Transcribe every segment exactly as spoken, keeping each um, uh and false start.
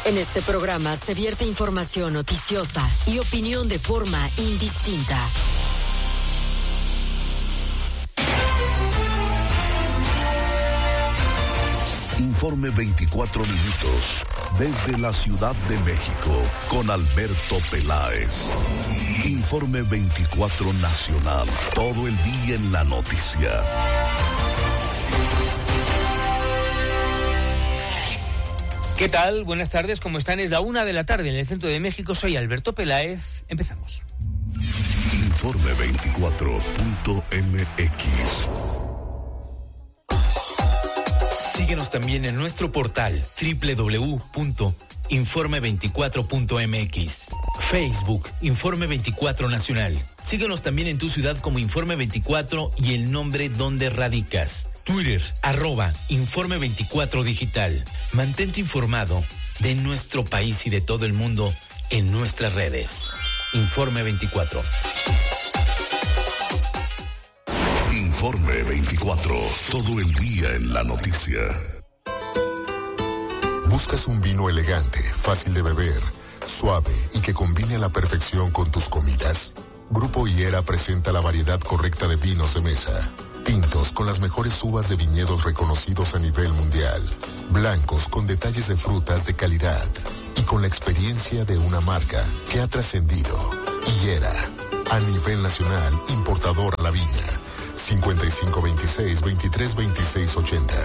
En este programa se vierte información noticiosa y opinión de forma indistinta. Informe veinticuatro minutos desde la Ciudad de México con Alberto Peláez. Informe veinticuatro Nacional, todo el día en la noticia. ¿Qué tal? Buenas tardes, ¿cómo están? Es la una de la tarde en el centro de México. Soy Alberto Peláez. Empezamos. Informe veinticuatro punto m x. Síguenos también en nuestro portal doble u doble u doble u punto informe veinticuatro punto m x. Facebook, Informe veinticuatro Nacional. Síguenos también en tu ciudad como Informe veinticuatro y el nombre donde radicas. Twitter, arroba Informe veinticuatro Digital. Mantente informado de nuestro país y de todo el mundo en nuestras redes. Informe veinticuatro. Informe veinticuatro, todo el día en la noticia. ¿Buscas un vino elegante, fácil de beber, suave y que combine a la perfección con tus comidas? Grupo Higuera presenta la variedad correcta de vinos de mesa. Tintos con las mejores uvas de viñedos reconocidos a nivel mundial. Blancos con detalles de frutas de calidad. Y con la experiencia de una marca que ha trascendido. Higuera, a nivel nacional, importador a la viña. cincuenta y cinco veintiséis, veintitrés veintiséis ochenta.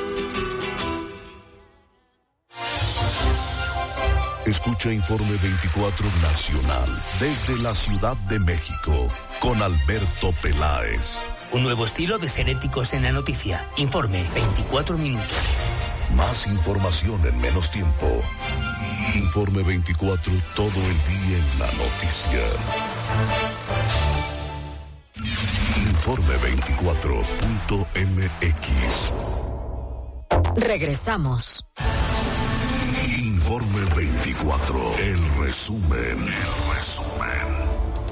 Escucha Informe veinticuatro Nacional desde la Ciudad de México con Alberto Peláez. Un nuevo estilo de ser éticos en la noticia. Informe veinticuatro minutos. Más información en menos tiempo. Informe veinticuatro, todo el día en la noticia. Informe veinticuatro punto m x. Regresamos. Informe veinticuatro, el resumen, el resumen.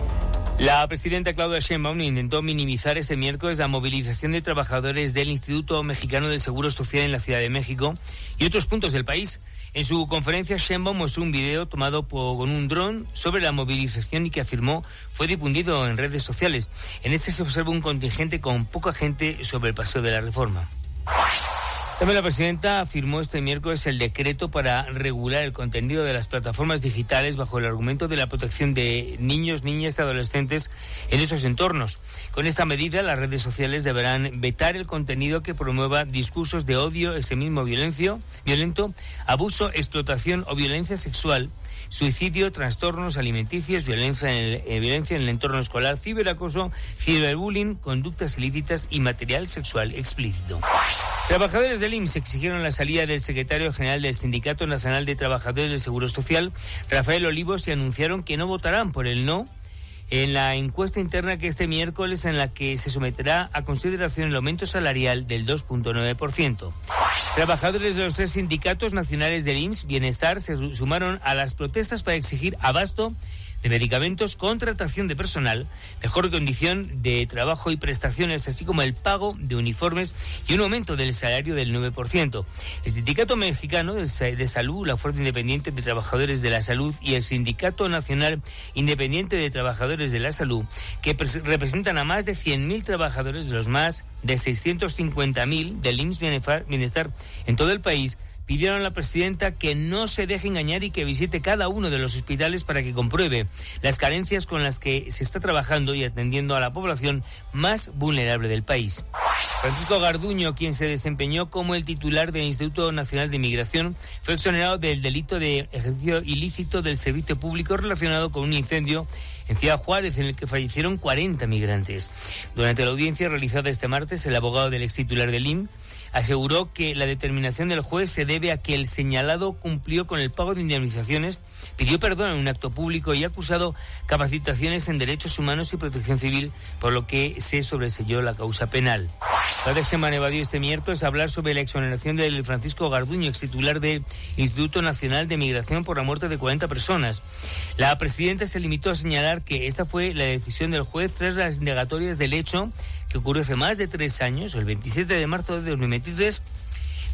La presidenta Claudia Sheinbaum intentó minimizar este miércoles la movilización de trabajadores del Instituto Mexicano del Seguro Social en la Ciudad de México y otros puntos del país. En su conferencia, Sheinbaum mostró un video tomado por, con un dron sobre la movilización y que afirmó fue difundido en redes sociales. En este se observa un contingente con poca gente sobre el Paseo de la Reforma. También la presidenta firmó este miércoles el decreto para regular el contenido de las plataformas digitales bajo el argumento de la protección de niños, niñas y adolescentes en esos entornos. Con esta medida, las redes sociales deberán vetar el contenido que promueva discursos de odio, extremismo violencio, violento, abuso, explotación o violencia sexual, suicidio, trastornos alimenticios, violencia en el, eh, violencia en el entorno escolar, ciberacoso, ciberbullying, conductas ilícitas y material sexual explícito. Trabajadores del I M S S exigieron la salida del secretario general del Sindicato Nacional de Trabajadores del Seguro Social, Rafael Olivos, y anunciaron que no votarán por el no en la encuesta interna que este miércoles en la que se someterá a consideración el aumento salarial del dos punto nueve por ciento. Trabajadores de los tres sindicatos nacionales del I M S S, Bienestar, se sumaron a las protestas para exigir abasto de medicamentos, contratación de personal, mejor condición de trabajo y prestaciones, así como el pago de uniformes y un aumento del salario del nueve por ciento. El Sindicato Mexicano de Salud, la Fuerza Independiente de Trabajadores de la Salud y el Sindicato Nacional Independiente de Trabajadores de la Salud, que representan a más de cien mil trabajadores de los más de seiscientos cincuenta mil del I M S S Bienestar en todo el país, pidieron a la presidenta que no se deje engañar y que visite cada uno de los hospitales para que compruebe las carencias con las que se está trabajando y atendiendo a la población más vulnerable del país. Francisco Garduño, quien se desempeñó como el titular del Instituto Nacional de Migración, fue exonerado del delito de ejercicio ilícito del servicio público relacionado con un incendio en Ciudad Juárez, en el que fallecieron cuarenta migrantes. Durante la audiencia realizada este martes, el abogado del ex titular del I M S S aseguró que la determinación del juez se debe a que el señalado cumplió con el pago de indemnizaciones, pidió perdón en un acto público y ha acusado capacitaciones en derechos humanos y protección civil, por lo que se sobreseyó la causa penal. La semana evadió este miércoles a hablar sobre la exoneración del Francisco Garduño, ex titular del Instituto Nacional de Migración, por la muerte de cuarenta personas. La presidenta se limitó a señalar que esta fue la decisión del juez tras las indagatorias del hecho que ocurrió hace más de tres años, el veintisiete de marzo de dos mil veintitrés,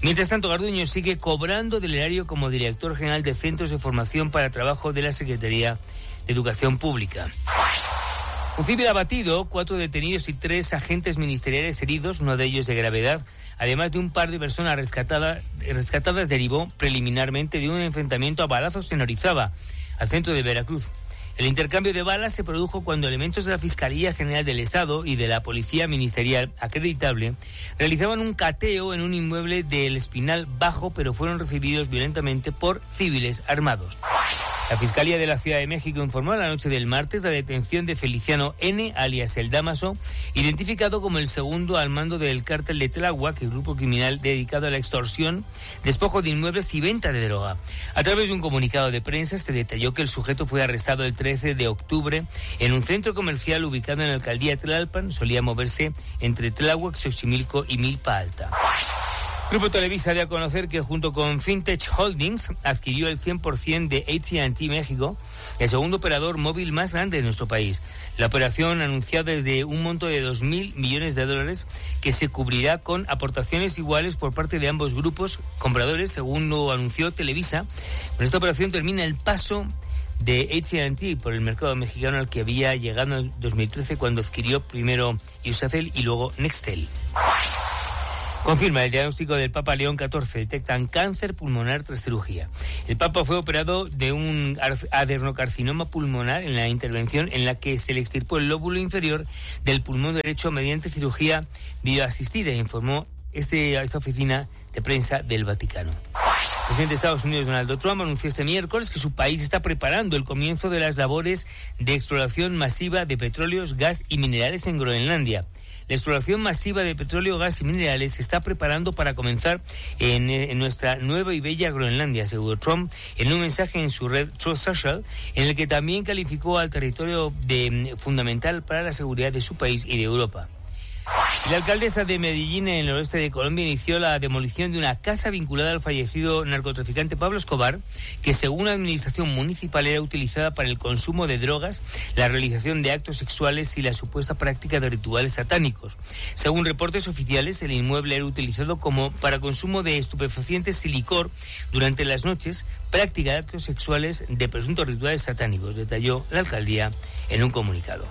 Mientras tanto, Garduño sigue cobrando del erario como director general de Centros de Formación para Trabajo de la Secretaría de Educación Pública. Un civil abatido, cuatro detenidos y tres agentes ministeriales heridos, uno de ellos de gravedad, además de un par de personas rescatadas, rescatadas derivó preliminarmente de un enfrentamiento a balazos en Orizaba, al centro de Veracruz. El intercambio de balas se produjo cuando elementos de la Fiscalía General del Estado y de la Policía Ministerial acreditable realizaban un cateo en un inmueble del Espinal Bajo, pero fueron recibidos violentamente por civiles armados. La Fiscalía de la Ciudad de México informó la noche del martes la detención de Feliciano N., alias El Dámaso, identificado como el segundo al mando del cártel de Tláhuac, el grupo criminal dedicado a la extorsión, despojo de inmuebles y venta de droga. A través de un comunicado de prensa se detalló que el sujeto fue arrestado el trece de octubre en un centro comercial ubicado en la alcaldía Tlalpan. Solía moverse entre Tláhuac, Xochimilco y Milpa Alta. Grupo Televisa dio a conocer que junto con Fintech Holdings adquirió el cien por ciento de A T and T México, el segundo operador móvil más grande de nuestro país. La operación anunció desde un monto de dos mil millones de dólares que se cubrirá con aportaciones iguales por parte de ambos grupos compradores, según lo anunció Televisa. Con esta operación termina el paso de A T and T por el mercado mexicano al que había llegado en dos mil trece cuando adquirió primero Iusacell y luego Nextel. Confirma el diagnóstico del Papa León catorce. Detectan cáncer pulmonar tras cirugía. El Papa fue operado de un adenocarcinoma pulmonar en la intervención en la que se le extirpó el lóbulo inferior del pulmón derecho mediante cirugía videoasistida, informó este, esta oficina de prensa del Vaticano. El presidente de Estados Unidos, Donald Trump, anunció este miércoles que su país está preparando el comienzo de las labores de exploración masiva de petróleos, gas y minerales en Groenlandia. La exploración masiva de petróleo, gas y minerales se está preparando para comenzar en, en nuestra nueva y bella Groenlandia, aseguró Trump en un mensaje en su red Truth Social, en el que también calificó al territorio de fundamental para la seguridad de su país y de Europa. La alcaldesa de Medellín, en el noroeste de Colombia, inició la demolición de una casa vinculada al fallecido narcotraficante Pablo Escobar, que según la administración municipal era utilizada para el consumo de drogas, la realización de actos sexuales y la supuesta práctica de rituales satánicos. Según reportes oficiales, el inmueble era utilizado como para consumo de estupefacientes y licor durante las noches, práctica de actos sexuales de presuntos rituales satánicos, detalló la alcaldía en un comunicado.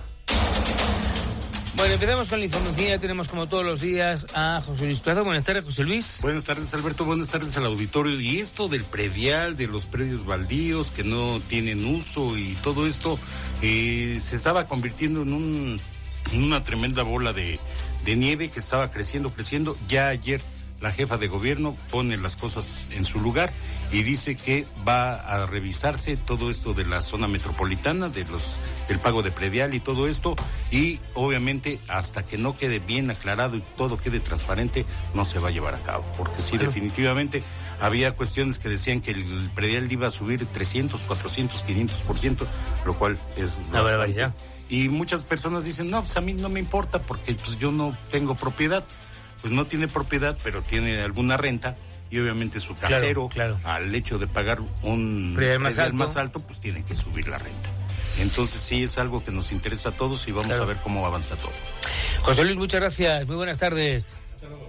Bueno, empezamos con la información. Ya tenemos, como todos los días, a José Luis Plaza. Buenas tardes, José Luis. Buenas tardes, Alberto. Buenas tardes al auditorio. Y esto del predial, de los predios baldíos que no tienen uso y todo esto, eh, se estaba convirtiendo en, un, en una tremenda bola de, de nieve que estaba creciendo, creciendo. Ya ayer la jefa de gobierno pone las cosas en su lugar y dice que va a revisarse todo esto de la zona metropolitana, de los del pago de predial y todo esto, y obviamente hasta que no quede bien aclarado y todo quede transparente, no se va a llevar a cabo, porque sí, claro, definitivamente había cuestiones que decían que el predial iba a subir trescientos, cuatrocientos, quinientos por ciento, lo cual es una barbaridad. Y muchas personas dicen, no, pues a mí no me importa porque pues yo no tengo propiedad. Pues no tiene propiedad, pero tiene alguna renta, y obviamente su casero, claro, claro, al hecho de pagar un predial más, más alto, pues tiene que subir la renta. Entonces sí es algo que nos interesa a todos y vamos claro. a ver cómo avanza todo. José Luis, muchas gracias. Muy buenas tardes. Hasta luego.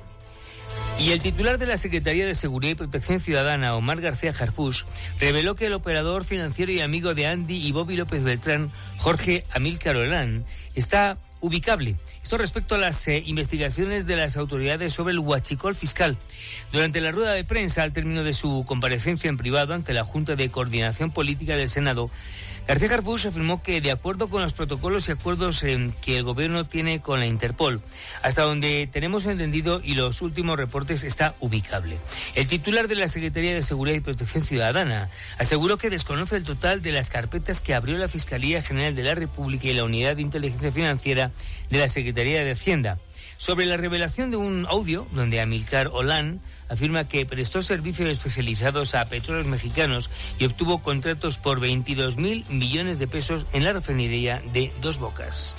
Y el titular de la Secretaría de Seguridad y Protección Ciudadana, Omar García Harfuch, reveló que el operador financiero y amigo de Andy y Bobby López Beltrán, Jorge Amílcar Olán, está ubicable. Esto respecto a las eh, investigaciones de las autoridades sobre el huachicol fiscal. Durante la rueda de prensa, al término de su comparecencia en privado ante la Junta de Coordinación Política del Senado, García Harfuch afirmó que, de acuerdo con los protocolos y acuerdos eh, que el gobierno tiene con la Interpol, hasta donde tenemos entendido y los últimos reportes, está ubicable. El titular de la Secretaría de Seguridad y Protección Ciudadana aseguró que desconoce el total de las carpetas que abrió la Fiscalía General de la República y la Unidad de Inteligencia Financiera de la Secretaría de Hacienda sobre la revelación de un audio donde Amílcar Olán afirma que prestó servicios especializados a petróleos mexicanos y obtuvo contratos por veintidós mil millones de pesos en la refinería de Dos Bocas.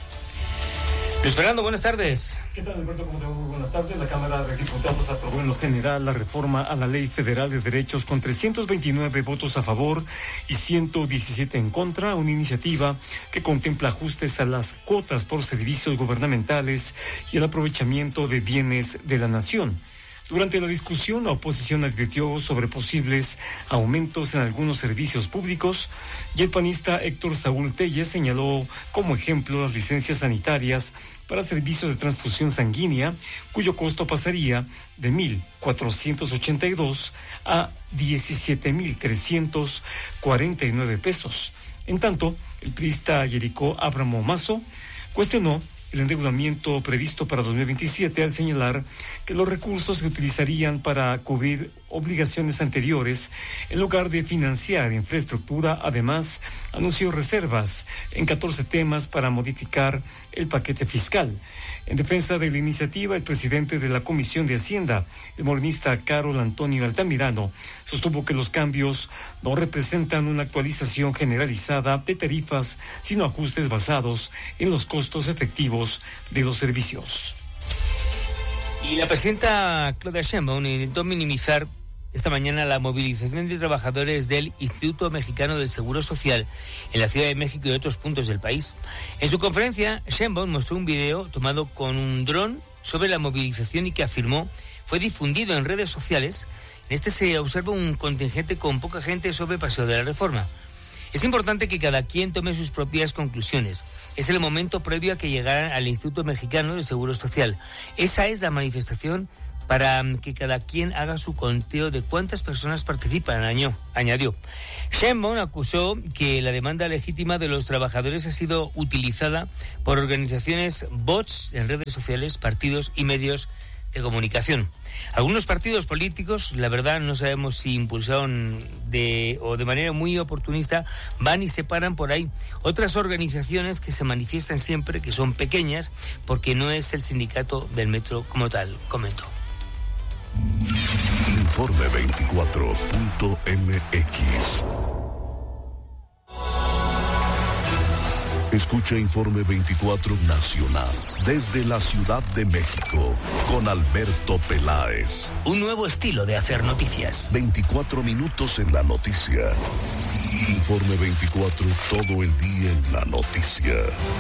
Luis Fernando, buenas tardes. ¿Qué tal, Alberto? ¿Cómo te va? Muy buenas tardes. La Cámara de Diputados aprobó en lo general la reforma a la Ley Federal de Derechos con trescientos veintinueve votos a favor y ciento diecisiete en contra, una iniciativa que contempla ajustes a las cuotas por servicios gubernamentales y el aprovechamiento de bienes de la nación. Durante la discusión, la oposición advirtió sobre posibles aumentos en algunos servicios públicos y el panista Héctor Saúl Telles señaló como ejemplo las licencias sanitarias para servicios de transfusión sanguínea, cuyo costo pasaría de mil cuatrocientos ochenta y dos a diecisiete mil trescientos cuarenta y nueve pesos. En tanto, el priista Yericó Abramo Mazo cuestionó el endeudamiento previsto para dos mil veintisiete al señalar que los recursos se utilizarían para cubrir obligaciones anteriores en lugar de financiar infraestructura. Además, anunció reservas en catorce temas para modificar el paquete fiscal. En defensa de la iniciativa, el presidente de la Comisión de Hacienda, el morenista Carol Antonio Altamirano, sostuvo que los cambios no representan una actualización generalizada de tarifas, sino ajustes basados en los costos efectivos de los servicios. Y la presidenta Claudia Sheinbaum intentó minimizar esta mañana la movilización de trabajadores del Instituto Mexicano del Seguro Social en la Ciudad de México y otros puntos del país. En su conferencia, Sheinbaum mostró un video tomado con un dron sobre la movilización y que afirmó fue difundido en redes sociales. En este se observa un contingente con poca gente sobre Paseo de la Reforma. Es importante que cada quien tome sus propias conclusiones. Es el momento previo a que llegaran al Instituto Mexicano del Seguro Social. Esa es la manifestación para que cada quien haga su conteo de cuántas personas participan, añadió. Sheinbaum acusó que la demanda legítima de los trabajadores ha sido utilizada por organizaciones bots en redes sociales, partidos y medios de comunicación. Algunos partidos políticos, la verdad no sabemos si impulsaron de o de manera muy oportunista, van y se paran por ahí. Otras organizaciones que se manifiestan siempre, que son pequeñas, porque no es el sindicato del metro como tal, comentó. Informe veinticuatro punto m x. Escucha Informe veinticuatro Nacional desde la Ciudad de México con Alberto Peláez. Un nuevo estilo de hacer noticias. veinticuatro minutos en la noticia. Informe veinticuatro, todo el día en la noticia.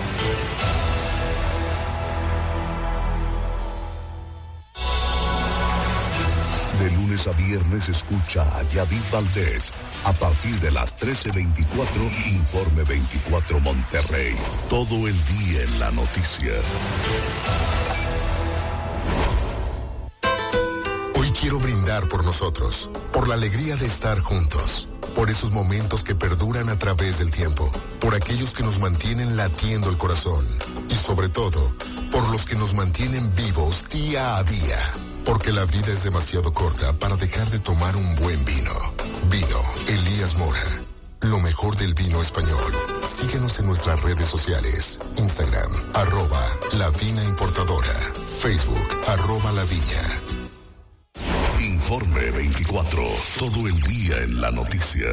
De lunes a viernes escucha a Yadid Valdés. A partir de las trece veinticuatro, Informe veinticuatro Monterrey. Todo el día en la noticia. Hoy quiero brindar por nosotros, por la alegría de estar juntos, por esos momentos que perduran a través del tiempo, por aquellos que nos mantienen latiendo el corazón y sobre todo, por los que nos mantienen vivos día a día. Porque la vida es demasiado corta para dejar de tomar un buen vino. Vino Elías Mora. Lo mejor del vino español. Síguenos en nuestras redes sociales. Instagram, arroba La Vina Importadora. Facebook, arroba La Viña. Informe veinticuatro. Todo el día en la noticia.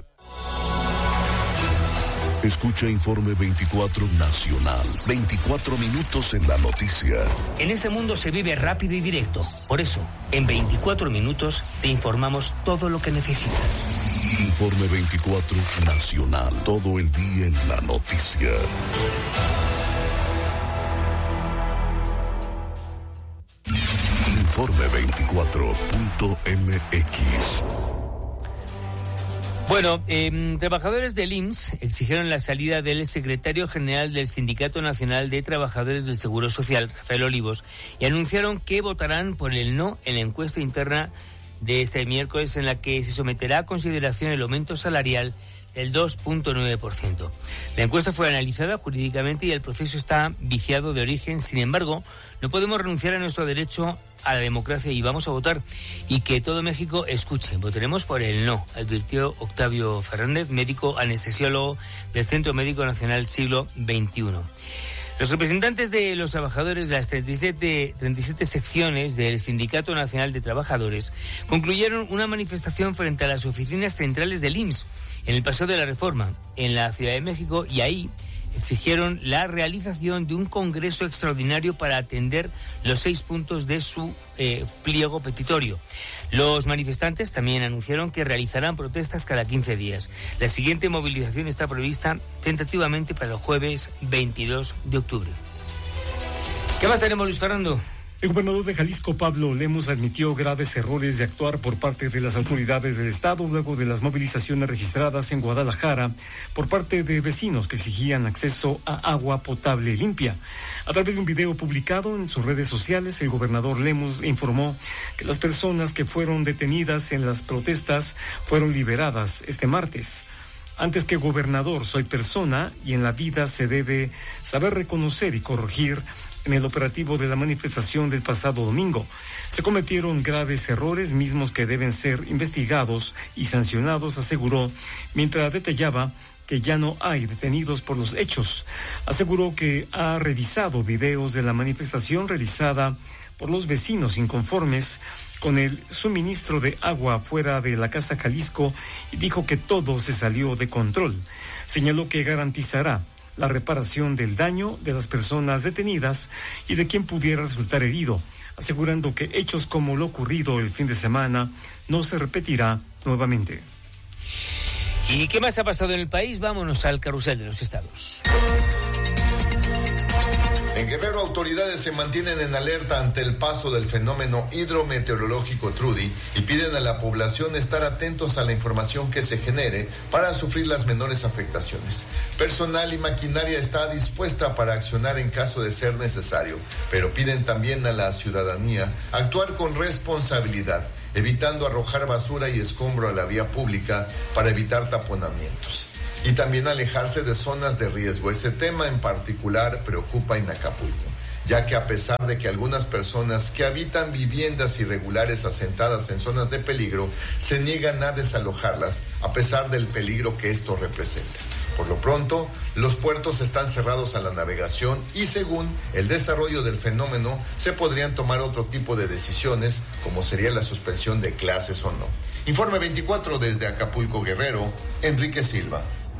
Escucha Informe veinticuatro Nacional. veinticuatro minutos en la noticia. En este mundo se vive rápido y directo. Por eso, en veinticuatro minutos te informamos todo lo que necesitas. Informe veinticuatro Nacional. Todo el día en la noticia. Informe veinticuatro punto m x. Bueno, eh, trabajadores del I M S S exigieron la salida del secretario general del Sindicato Nacional de Trabajadores del Seguro Social, Rafael Olivos, y anunciaron que votarán por el no en la encuesta interna de este miércoles en la que se someterá a consideración el aumento salarial del dos punto nueve por ciento. La encuesta fue analizada jurídicamente y el proceso está viciado de origen. Sin embargo, no podemos renunciar a nuestro derecho a la democracia y vamos a votar. Y que todo México escuche. Votaremos por el no, advirtió Octavio Fernández, médico anestesiólogo del Centro Médico Nacional Siglo veintiuno. Los representantes de los trabajadores de las treinta y siete, treinta y siete secciones del Sindicato Nacional de Trabajadores concluyeron una manifestación frente a las oficinas centrales del I M S S en el Paseo de la Reforma, en la Ciudad de México, y ahí exigieron la realización de un congreso extraordinario para atender los seis puntos de su eh, pliego petitorio. Los manifestantes también anunciaron que realizarán protestas cada quince días. La siguiente movilización está prevista tentativamente para el jueves veintidós de octubre. ¿Qué más tenemos, Luis Fernando? El gobernador de Jalisco, Pablo Lemus, admitió graves errores de actuar por parte de las autoridades del estado luego de las movilizaciones registradas en Guadalajara por parte de vecinos que exigían acceso a agua potable y limpia. A través de un video publicado en sus redes sociales, el gobernador Lemus informó que las personas que fueron detenidas en las protestas fueron liberadas este martes. Antes que gobernador, soy persona y en la vida se debe saber reconocer y corregir. En el operativo de la manifestación del pasado domingo, se cometieron graves errores mismos que deben ser investigados y sancionados, aseguró, mientras detallaba que ya no hay detenidos por los hechos. Aseguró que ha revisado videos de la manifestación realizada por los vecinos inconformes con el suministro de agua fuera de la Casa Jalisco y dijo que todo se salió de control. Señaló que garantizará la reparación del daño de las personas detenidas y de quien pudiera resultar herido, asegurando que hechos como lo ocurrido el fin de semana no se repetirá nuevamente. ¿Y qué más ha pasado en el país? Vámonos al carrusel de los estados. En Guerrero, autoridades se mantienen en alerta ante el paso del fenómeno hidrometeorológico Trudy y piden a la población estar atentos a la información que se genere para sufrir las menores afectaciones. Personal y maquinaria está dispuesta para accionar en caso de ser necesario, pero piden también a la ciudadanía actuar con responsabilidad, evitando arrojar basura y escombro a la vía pública para evitar taponamientos. Y también alejarse de zonas de riesgo. Ese tema en particular preocupa en Acapulco, ya que a pesar de que algunas personas que habitan viviendas irregulares asentadas en zonas de peligro se niegan a desalojarlas, a pesar del peligro que esto representa. Por lo pronto, los puertos están cerrados a la navegación y según el desarrollo del fenómeno, se podrían tomar otro tipo de decisiones, como sería la suspensión de clases o no. Informe veinticuatro desde Acapulco, Guerrero, Enrique Silva.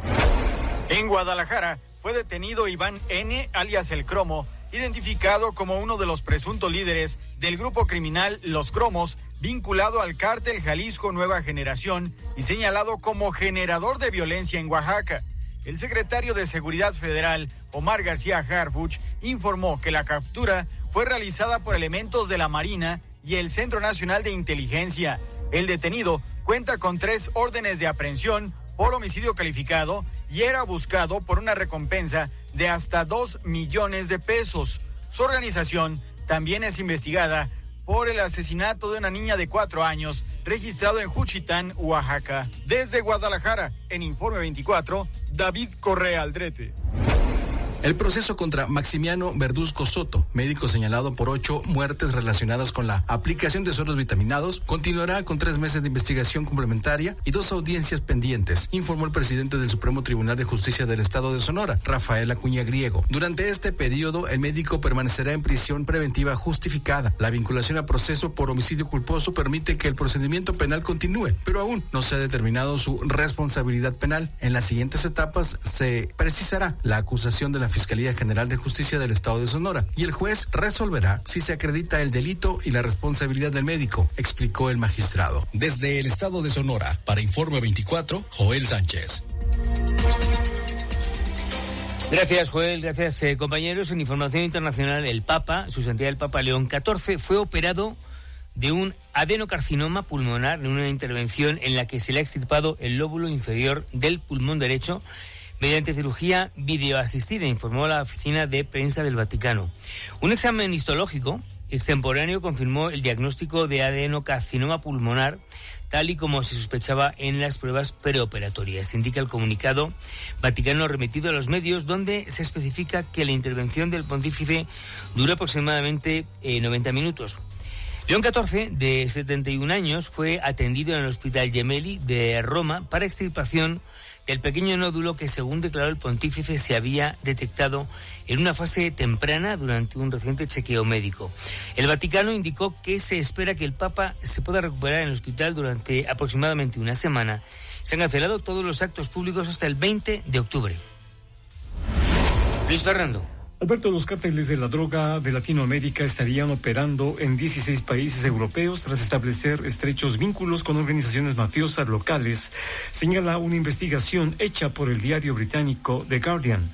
En Guadalajara fue detenido Iván N., alias El Cromo, identificado como uno de los presuntos líderes del grupo criminal Los Cromos, vinculado al cártel Jalisco Nueva Generación y señalado como generador de violencia en Oaxaca. El secretario de Seguridad Federal, Omar García Harfuch, informó que la captura fue realizada por elementos de la Marina y el Centro Nacional de Inteligencia. El detenido cuenta con tres órdenes de aprehensión por homicidio calificado y era buscado por una recompensa de hasta dos millones de pesos. Su organización también es investigada por el asesinato de una niña de cuatro años registrado en Juchitán, Oaxaca. Desde Guadalajara, en Informe veinticuatro, David Correa Aldrete. El proceso contra Maximiano Verduzco Soto, médico señalado por ocho muertes relacionadas con la aplicación de sueros vitaminados, continuará con tres meses de investigación complementaria y dos audiencias pendientes, informó el presidente del Supremo Tribunal de Justicia del Estado de Sonora, Rafael Acuña Griego. Durante este periodo, el médico permanecerá en prisión preventiva justificada. La vinculación a proceso por homicidio culposo permite que el procedimiento penal continúe, pero aún no se ha determinado su responsabilidad penal. En las siguientes etapas se precisará la acusación de la Fiscalía General de Justicia del Estado de Sonora y el juez resolverá si se acredita el delito y la responsabilidad del médico, explicó el magistrado. Desde el Estado de Sonora, para Informe veinticuatro, Joel Sánchez. Gracias, Joel. Gracias, eh, compañeros. En información internacional, el Papa, su santidad el Papa León catorce, fue operado de un adenocarcinoma pulmonar en una intervención en la que se le ha extirpado el lóbulo inferior del pulmón derecho mediante cirugía videoasistida, informó la oficina de prensa del Vaticano. Un examen histológico extemporáneo confirmó el diagnóstico de adenocarcinoma pulmonar, tal y como se sospechaba en las pruebas preoperatorias, indica el comunicado vaticano remitido a los medios, donde se especifica que la intervención del pontífice duró aproximadamente eh, noventa minutos. León catorce, de setenta y un años, fue atendido en el Hospital Gemelli de Roma para extirpación del pequeño nódulo que, según declaró el pontífice, se había detectado en una fase temprana durante un reciente chequeo médico. El Vaticano indicó que se espera que el Papa se pueda recuperar en el hospital durante aproximadamente una semana. Se han cancelado todos los actos públicos hasta el veinte de octubre. Luis Fernando. Alberto, los cárteles de la droga de Latinoamérica estarían operando en dieciséis países europeos tras establecer estrechos vínculos con organizaciones mafiosas locales, señala una investigación hecha por el diario británico The Guardian.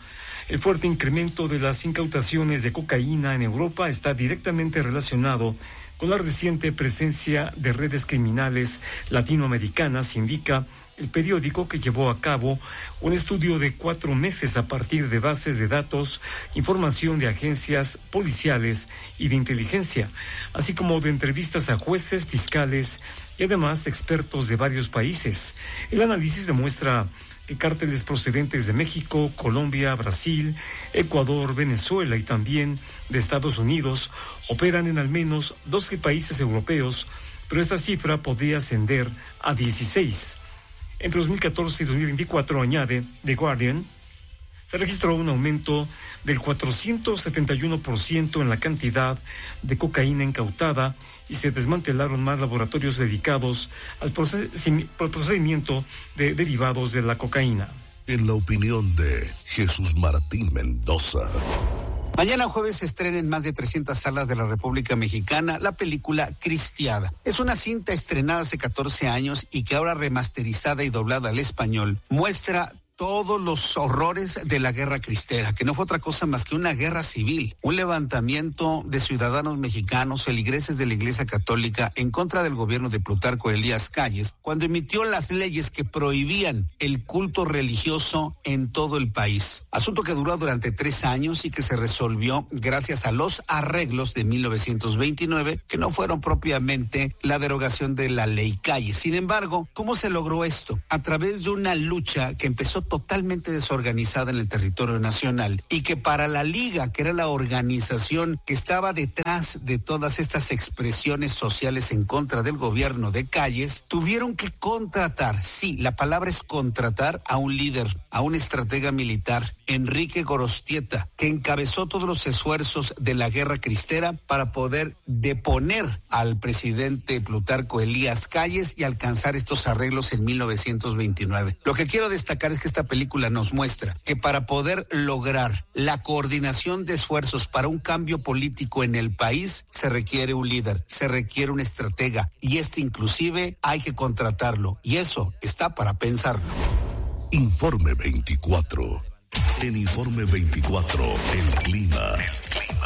El fuerte incremento de las incautaciones de cocaína en Europa está directamente relacionado con la reciente presencia de redes criminales latinoamericanas, indica el periódico, que llevó a cabo un estudio de cuatro meses a partir de bases de datos, información de agencias policiales y de inteligencia, así como de entrevistas a jueces, fiscales y además expertos de varios países. El análisis demuestra que cárteles procedentes de México, Colombia, Brasil, Ecuador, Venezuela y también de Estados Unidos operan en al menos doce países europeos, pero esta cifra podría ascender a dieciséis. Entre dos mil catorce y dos mil veinticuatro, añade The Guardian, se registró un aumento del cuatrocientos setenta y uno por ciento en la cantidad de cocaína incautada y se desmantelaron más laboratorios dedicados al procedimiento de derivados de la cocaína. En la opinión de Jesús Martín Mendoza. Mañana jueves se estrena en más de trescientas salas de la República Mexicana la película Cristiada. Es una cinta estrenada hace catorce años y que ahora remasterizada y doblada al español muestra todos los horrores de la guerra cristera, que no fue otra cosa más que una guerra civil, un levantamiento de ciudadanos mexicanos, feligreses de la Iglesia Católica, en contra del gobierno de Plutarco Elías Calles, cuando emitió las leyes que prohibían el culto religioso en todo el país. Asunto que duró durante tres años y que se resolvió gracias a los arreglos de mil novecientos veintinueve, que no fueron propiamente la derogación de la ley Calles. Sin embargo, ¿cómo se logró esto? A través de una lucha que empezó totalmente desorganizada en el territorio nacional y que para la Liga, que era la organización que estaba detrás de todas estas expresiones sociales en contra del gobierno de Calles, tuvieron que contratar, sí, la palabra es contratar, a un líder, a un estratega militar, Enrique Gorostieta, que encabezó todos los esfuerzos de la guerra cristera para poder deponer al presidente Plutarco Elías Calles y alcanzar estos arreglos en mil novecientos veintinueve. Lo que quiero destacar es que esta película nos muestra que para poder lograr la coordinación de esfuerzos para un cambio político en el país se requiere un líder, se requiere un estratega y este inclusive hay que contratarlo y eso está para pensarlo. Informe veinticuatro. En Informe veinticuatro, el clima. El clima.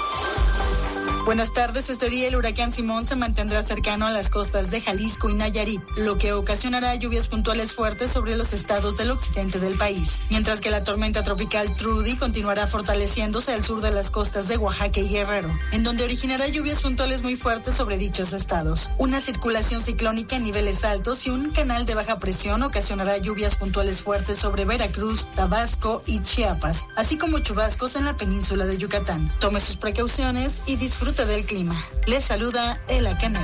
Buenas tardes. Este día el huracán Simón se mantendrá cercano a las costas de Jalisco y Nayarit, lo que ocasionará lluvias puntuales fuertes sobre los estados del occidente del país, mientras que la tormenta tropical Trudy continuará fortaleciéndose al sur de las costas de Oaxaca y Guerrero, en donde originará lluvias puntuales muy fuertes sobre dichos estados. Una circulación ciclónica en niveles altos y un canal de baja presión ocasionará lluvias puntuales fuertes sobre Veracruz, Tabasco y Chiapas, así como chubascos en la península de Yucatán. Tome sus precauciones y disfrute del clima. Les saluda Ela Canet.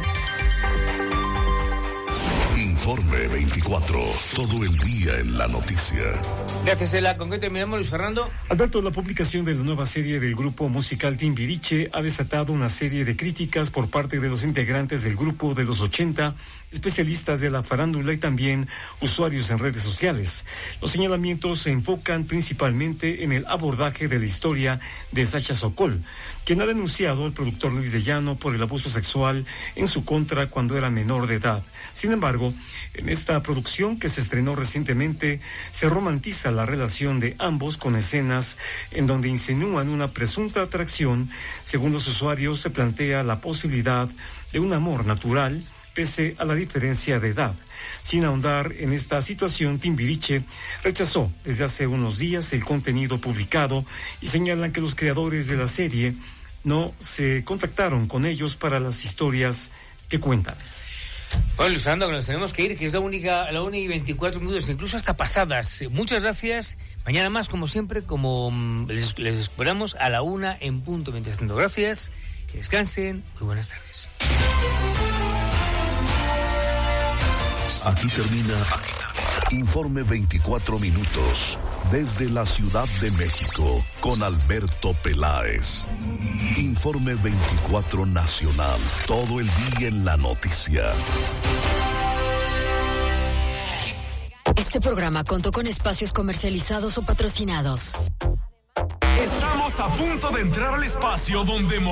Informe veinticuatro, todo el día en la noticia. Gracias, Ela. ¿Con qué terminamos, Luis Fernando? Alberto, la publicación de la nueva serie del grupo musical Timbiriche ha desatado una serie de críticas por parte de los integrantes del grupo de los ochenta, especialistas de la farándula y también usuarios en redes sociales. Los señalamientos se enfocan principalmente en el abordaje de la historia de Sacha Sokol, quien ha denunciado al productor Luis de Llano por el abuso sexual en su contra cuando era menor de edad. Sin embargo, en esta producción que se estrenó recientemente, se romantiza la relación de ambos con escenas en donde insinúan una presunta atracción. Según los usuarios, se plantea la posibilidad de un amor natural, pese a la diferencia de edad. Sin ahondar en esta situación, Timbiriche rechazó desde hace unos días el contenido publicado y señalan que los creadores de la serie no se contactaron con ellos para las historias que cuentan. Bueno, Luis Fernando, que nos tenemos que ir, que es la única, la una y veinticuatro minutos, incluso hasta pasadas. Muchas gracias. Mañana más, como siempre, como les, les esperamos a la una en punto. Mientras tanto, gracias. Que descansen. Muy buenas tardes. Aquí termina, aquí termina. Informe veinticuatro minutos. Desde la Ciudad de México, con Alberto Peláez. Informe veinticuatro Nacional. Todo el día en la noticia. Este programa contó con espacios comercializados o patrocinados. Estamos a punto de entrar al espacio donde